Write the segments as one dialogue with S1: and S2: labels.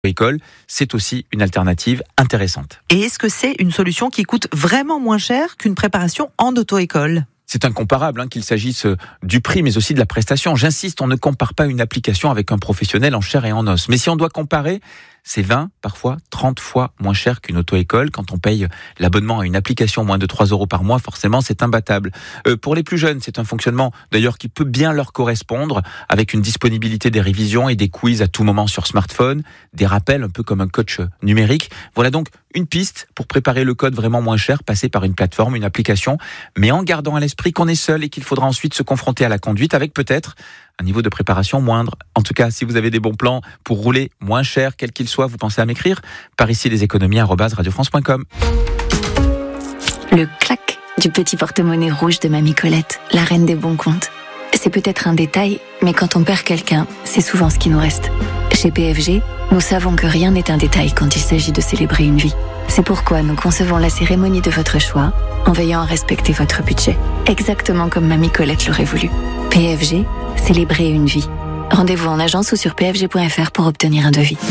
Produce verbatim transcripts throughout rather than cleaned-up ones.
S1: école, c'est aussi une alternative intéressante.
S2: Et est-ce que c'est une solution qui coûte vraiment moins cher qu'une préparation en auto-école ?
S1: C'est incomparable, hein, qu'il s'agisse du prix, mais aussi de la prestation. J'insiste, on ne compare pas une application avec un professionnel en chair et en os. Mais si on doit comparer, c'est vingt, parfois trente fois moins cher qu'une auto-école. Quand on paye l'abonnement à une application moins de trois euros par mois, forcément, c'est imbattable. Euh, pour les plus jeunes, c'est un fonctionnement, d'ailleurs, qui peut bien leur correspondre, avec une disponibilité des révisions et des quiz à tout moment sur smartphone, des rappels, un peu comme un coach numérique. Voilà donc une piste pour préparer le code vraiment moins cher, passer par une plateforme, une application, mais en gardant à l'esprit qu'on est seul et qu'il faudra ensuite se confronter à la conduite avec peut-être un niveau de préparation moindre. En tout cas, si vous avez des bons plans pour rouler moins cher, quel qu'il soit, vous pensez à m'écrire par ici les économies arobase radio france point com.
S3: Le clac du petit porte-monnaie rouge de Mamie Colette, la reine des bons comptes. C'est peut-être un détail, mais quand on perd quelqu'un, c'est souvent ce qui nous reste. Chez P F G, nous savons que rien n'est un détail quand il s'agit de célébrer une vie. C'est pourquoi nous concevons la cérémonie de votre choix en veillant à respecter votre budget. Exactement comme Mamie Colette l'aurait voulu. P F G, célébrer une vie. Rendez-vous en agence ou sur p f g point f r pour obtenir un devis.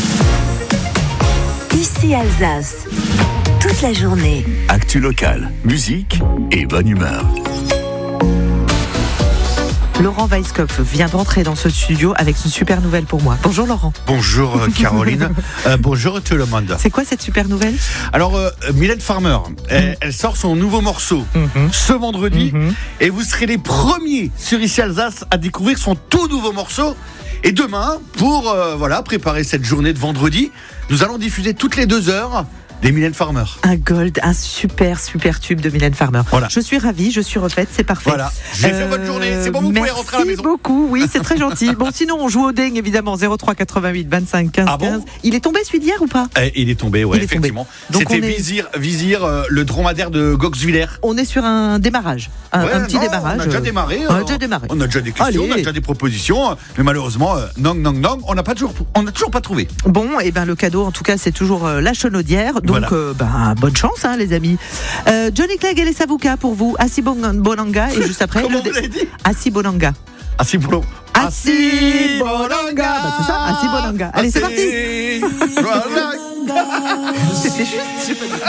S4: Ici Alsace, toute la journée.
S5: Actu locale, musique et bonne humeur.
S2: Laurent Weisskopf vient d'entrer dans ce studio avec une super nouvelle pour moi. Bonjour Laurent.
S6: Bonjour Caroline. euh, bonjour tout le monde.
S2: C'est quoi cette super nouvelle ?
S6: Alors euh, Mylène Farmer, elle, elle sort son nouveau morceau mm-hmm. ce vendredi mm-hmm. et vous serez les premiers sur Ici Alsace à découvrir son tout nouveau morceau. Et demain, pour euh, voilà préparer cette journée de vendredi, nous allons diffuser toutes les deux heures des Mylène Farmer.
S2: Un gold, un super super tube de Mylène Farmer. Voilà. Je suis ravie, je suis refaite, c'est parfait.
S6: Voilà, j'ai euh, fait votre journée, c'est bon, vous pouvez rentrer à la maison.
S2: Merci beaucoup, oui, c'est très gentil. Bon, sinon on joue au ding évidemment, zéro trois quatre-vingt-huit vingt-cinq quinze
S6: ah bon
S2: quinze. Il est tombé celui d'hier ou pas ?
S6: eh, Il est tombé, ouais,
S2: il est
S6: effectivement.
S2: Tombé.
S6: C'était
S2: est...
S6: Vizir, Vizir euh, le dromadaire de Goxwiller.
S2: On est sur un démarrage, un,
S6: ouais,
S2: un petit
S6: non,
S2: démarrage.
S6: On a déjà démarré.
S2: On a déjà démarré.
S6: On a déjà des questions, Allez. on a déjà des propositions, mais malheureusement, euh, non, non, non, on n'a pas toujours, on n'a toujours pas trouvé.
S2: Bon, et ben le cadeau, en tout cas, c'est toujours euh, la chenaudière. Donc, voilà. euh, ben bonne chance, hein, les amis. Euh, Johnny Clegg et les Savuka pour vous. Assi Bonanga et juste après.
S6: Comment
S2: le
S6: vous l'avez dit ?
S2: Assi Bonanga.
S6: Assi Bonanga.
S2: Assi Bonanga. Bah, c'est ça, Assi Bonanga. Allez, c'est parti. C'était juste.